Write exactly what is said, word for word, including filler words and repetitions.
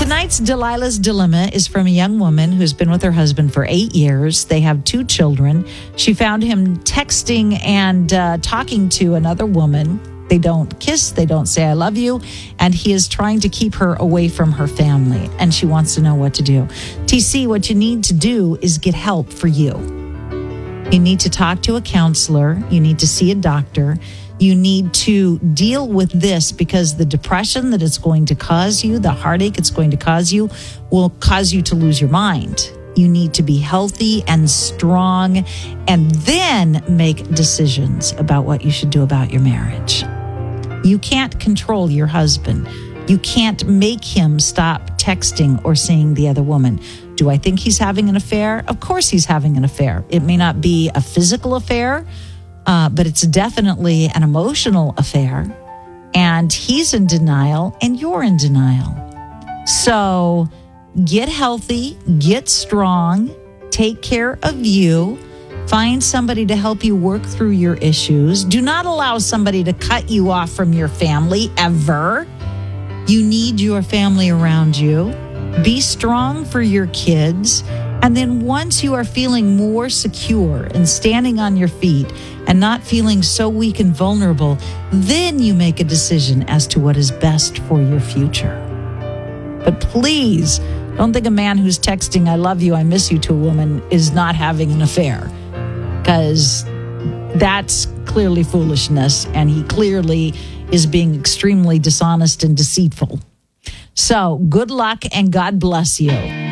Tonight's Delilah's Dilemma is from a young woman who's been with her husband for eight years. They have two children. She found him texting and uh, talking to another woman. They don't kiss. They don't say, I love you. And he is trying to keep her away from her family. And she wants to know what to do. T C, what you need to do is get help for you. You need to talk to a counselor. You need to see a doctor. You need to deal with this because the depression that it's going to cause you, the heartache it's going to cause you, will cause you to lose your mind. You need to be healthy and strong and then make decisions about what you should do about your marriage. You can't control your husband. You can't make him stop texting or seeing the other woman. Do I think he's having an affair? Of course he's having an affair. It may not be a physical affair, uh, but it's definitely an emotional affair. And he's in denial and you're in denial. So get healthy, get strong, take care of you. Find somebody to help you work through your issues. Do not allow somebody to cut you off from your family ever. You need your family around you. Be strong for your kids. And then once you are feeling more secure and standing on your feet and not feeling so weak and vulnerable, then you make a decision as to what is best for your future. But please, don't think a man who's texting, I love you, I miss you to a woman is not having an affair. Because that's clearly foolishness, and he clearly is being extremely dishonest and deceitful. So good luck and God bless you.